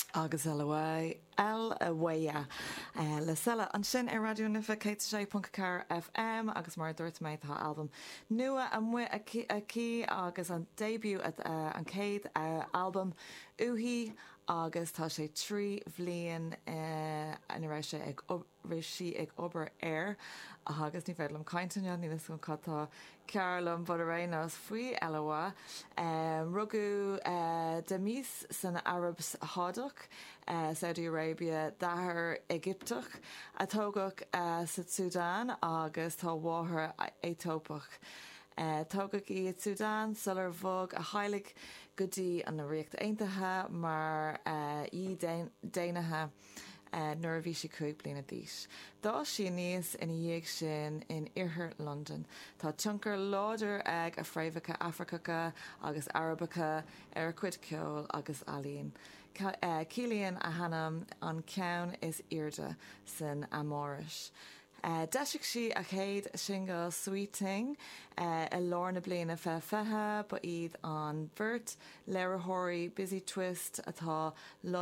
agus L-A-W-A le sela an sin ar radio nufa Kate 6.4 FM agus mar dúirt méid tá album nua a mu a cí agus an debut an céad album uhi agus tá sé 3 bhliain an raibh sé ag obair air agus ní féidir am caiinteanne ní gon catá cearlam bud a rénos faoi eile rugu de mís san Arabs hádach Saudi Arabia dahar Egyptach atógach sa Sudan agus tá bháthair étópach. Tógach iad Sudan sular bhog a heilig gotí an na riocht aontaithe mar í déanathe nuair a bhí sé 5 bliana d'aois. Dá sí níos ina dhéag sin in Iarthar London. Tá tionchar láidir ag a phréimhacha Africacha agus Arabacha ar cuid ceol agus alíonn. Cílíonn a hanam an ceann is Irde san Amoris. Deisic si a chéad single Sweet Thing I lorna bliana fethe ba iad an bhirt leirithirí busy twist atá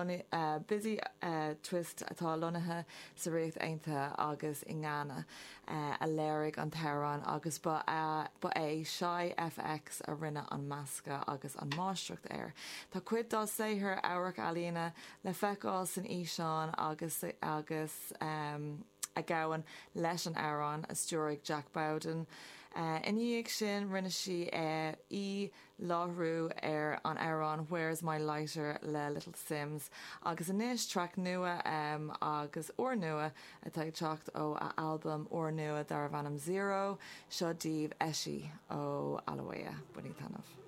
lonathe sa réocht aontaithe agus i Ghana a léirigh an Teherán agus ba é Shy FX a rinne an Masca agus an máistrucht air. Tá cuid dá saothar áireach alína le feicáil san Íseán agus a gawan leis an Aran a stúraigh Jack Bowden. Iníag sin rinne si í láhrú ar an Aran Where's My Lighter le Little Sims agus inis track nua agus or nua atá teacht ó a album or nua dar bhanam 0 seo díobh eisi ó Alawaya buní tanmh.